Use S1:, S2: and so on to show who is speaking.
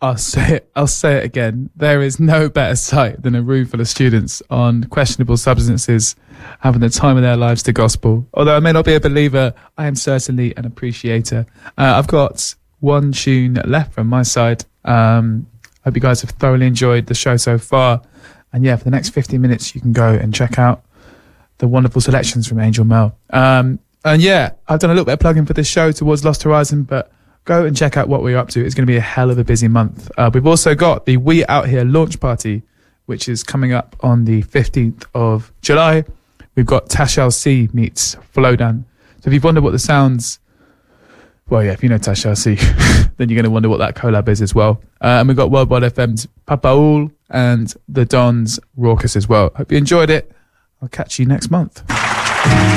S1: I'll say it again. There is no better sight than a room full of students on questionable substances having the time of their lives to gospel. Although I may not be a believer, I am certainly an appreciator. I've got one tune left from my side. Hope you guys have thoroughly enjoyed the show so far. And yeah, for the next 15 minutes, you can go and check out the wonderful selections from Angel Mel. And yeah, I've done a little bit of plugging for this show towards Lost Horizon, but go and check out what we're up to. It's going to be a hell of a busy month. We've also got the We Out Here launch party, which is coming up on the 15th of July. We've got Tash LC meets Flowdown. So if you've wondered what the sounds... Well, yeah, if you know Tash LC, then you're going to wonder what that collab is as well. And we've got Worldwide FM's Papaul and the Dons Raucous as well. Hope you enjoyed it. I'll catch you next month.